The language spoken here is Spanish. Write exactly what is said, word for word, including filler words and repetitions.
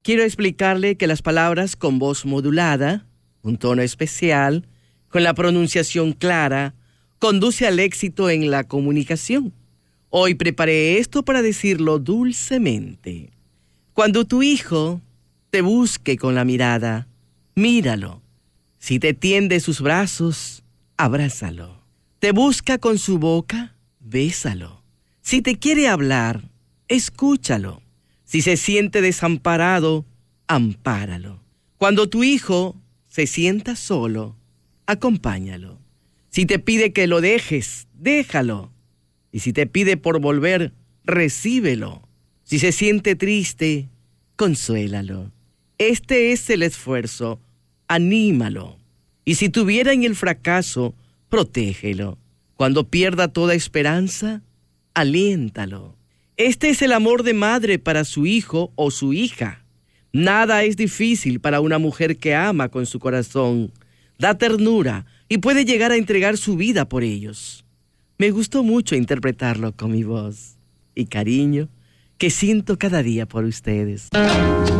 quiero explicarle que las palabras con voz modulada, un tono especial, con la pronunciación clara, conduce al éxito en la comunicación. Hoy preparé esto para decirlo dulcemente. Cuando tu hijo te busque con la mirada, míralo. Si te tiende sus brazos, abrázalo. Te busca con su boca, bésalo. Si te quiere hablar, escúchalo. Si se siente desamparado, ampáralo. Cuando tu hijo se sienta solo, acompáñalo. Si te pide que lo dejes, déjalo. Y si te pide por volver, recíbelo. Si se siente triste, consuélalo. Este es el esfuerzo, anímalo. Y si tuviera en el fracaso, protégelo. Cuando pierda toda esperanza, aliéntalo. Este es el amor de madre para su hijo o su hija. Nada es difícil para una mujer que ama con su corazón, da ternura y puede llegar a entregar su vida por ellos. Me gustó mucho interpretarlo con mi voz y cariño que siento cada día por ustedes.